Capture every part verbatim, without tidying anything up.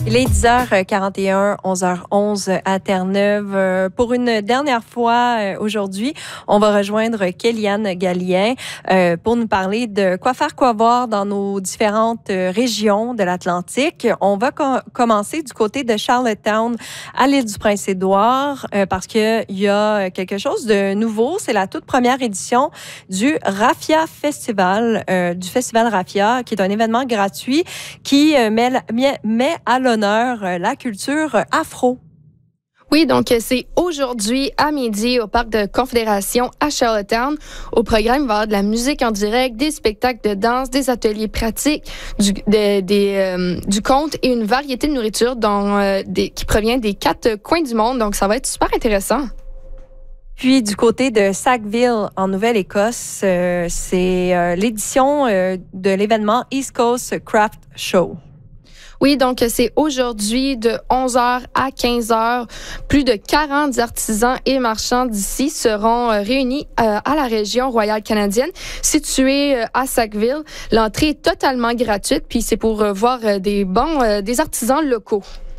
Il est dix heures quarante et un, onze heures onze à Terre-Neuve. Pour une dernière fois aujourd'hui, on va rejoindre Kéliane Gallien euh, pour nous parler de quoi faire, quoi voir dans nos différentes régions de l'Atlantique. On va com- commencer du côté de Charlottetown à l'île du Prince-Édouard euh, parce qu'il y a quelque chose de nouveau. C'est la toute première édition du Raffia Festival, euh, du Festival Raffia, qui est un événement gratuit qui euh, met, met, met à l'honneur la culture afro. Oui, donc c'est aujourd'hui à midi au Parc de Confédération à Charlottetown. Au programme, il va y avoir de la musique en direct, des spectacles de danse, des ateliers pratiques, du, de, des, euh, du conte et une variété de nourriture dont, euh, des, qui provient des quatre coins du monde. Donc, ça va être super intéressant. Puis, du côté de Sackville, en Nouvelle-Écosse, euh, c'est euh, l'édition euh, de l'événement East Coast Craft Show. Oui, donc c'est aujourd'hui de onze heures à quinze heures. Plus de quarante artisans et marchands d'ici seront réunis euh, à la région royale canadienne, située euh, à Sackville. L'entrée est totalement gratuite, puis c'est pour euh, voir euh, des bons, euh, des artisans locaux.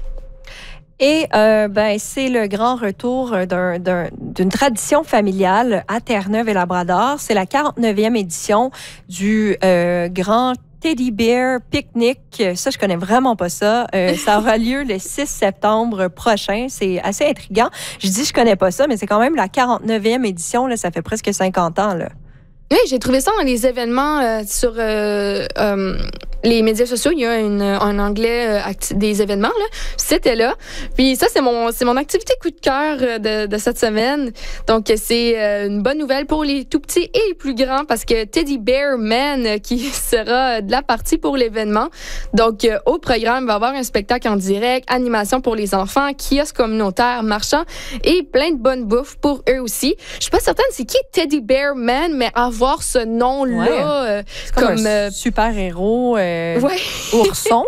Et euh, ben c'est le grand retour d'un, d'un, d'une tradition familiale à Terre-Neuve et Labrador. C'est la quarante-neuvième édition du euh, grand Teddy Bear Picnic. Ça, je connais vraiment pas ça. Euh, ça aura lieu le six septembre prochain. C'est assez intriguant. Je dis je connais pas ça, mais c'est quand même la quarante-neuvième édition. Là, ça fait presque cinquante ans. Là. Oui, j'ai trouvé ça dans les événements euh, sur euh, euh, les médias sociaux. Il y a une, un onglet euh, acti- des événements, là. C'était là. Puis ça, c'est mon c'est mon activité coup de cœur de, de cette semaine. Donc, c'est euh, une bonne nouvelle pour les tout petits et les plus grands parce que Teddy Bear Man euh, qui sera de la partie pour l'événement. Donc, euh, au programme, il va y avoir un spectacle en direct, animation pour les enfants, kiosque communautaire, marchand et plein de bonnes bouffes pour eux aussi. Je suis pas certaine c'est qui Teddy Bear Man, mais avoir ce nom-là ouais. euh, c'est comme, comme un euh, super-héros euh, ouais. ourson.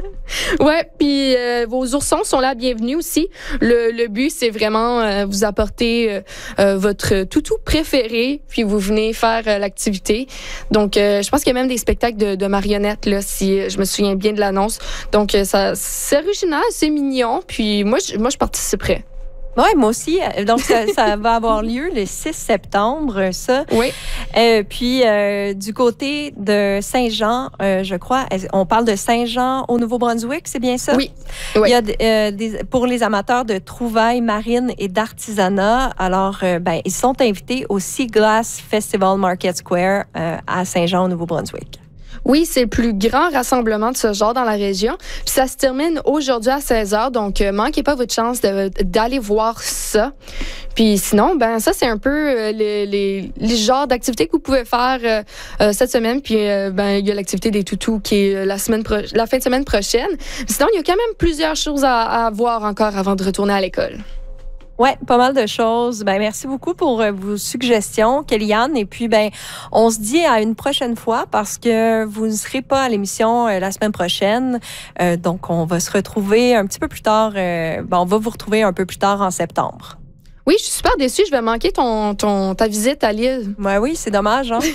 Ouais, puis euh, vos oursons sont là bienvenus aussi. Le, le but, c'est vraiment euh, vous apporter euh, euh, votre toutou préféré, puis vous venez faire euh, l'activité. Donc, euh, je pense qu'il y a même des spectacles de, de marionnettes, là, si je me souviens bien de l'annonce. Donc, euh, ça, c'est original, c'est mignon, puis moi, je, moi, je participerai. Oui, moi aussi. Donc, ça, ça va avoir lieu le six septembre, ça. Oui. Euh, puis, euh, du côté de Saint-Jean, euh, je crois, on parle de Saint-Jean au Nouveau-Brunswick, c'est bien ça? Oui. oui. Il y a euh, des, pour les amateurs de trouvailles marines et d'artisanat, alors, euh, ben, ils sont invités au Sea Glass Festival Market Square euh, à Saint-Jean au Nouveau-Brunswick. Oui, c'est le plus grand rassemblement de ce genre dans la région. Puis ça se termine aujourd'hui à seize heures, donc euh, manquez pas votre chance de, d'aller voir ça. Puis sinon, ben ça, c'est un peu euh, les, les, les genres d'activités que vous pouvez faire euh, euh, cette semaine. Puis euh, ben il y a l'activité des toutous qui est la semaine pro- la fin de semaine prochaine. Sinon, il y a quand même plusieurs choses à, à voir encore avant de retourner à l'école. Oui, pas mal de choses. Ben, merci beaucoup pour euh, vos suggestions, Kéliane. Et puis, ben, on se dit à une prochaine fois parce que vous ne serez pas à l'émission euh, la semaine prochaine. Euh, donc, on va se retrouver un petit peu plus tard. Euh, ben, on va vous retrouver un peu plus tard en septembre. Oui, je suis super déçue. Je vais manquer ton, ton, ta visite à l'île. Ouais, oui, c'est dommage. Hein?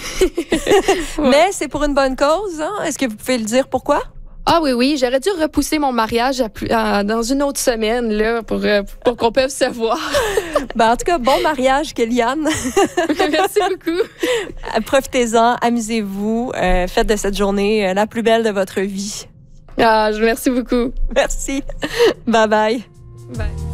ouais. Mais c'est pour une bonne cause. Hein? Est-ce que vous pouvez le dire pourquoi? Ah oui, oui, j'aurais dû repousser mon mariage à plus, à, dans une autre semaine là, pour, pour qu'on puisse se voir. Ben, en tout cas, bon mariage, Kéliane. Merci beaucoup. Profitez-en, amusez-vous. Euh, faites de cette journée la plus belle de votre vie. Ah, merci beaucoup. Merci. Bye bye. Bye.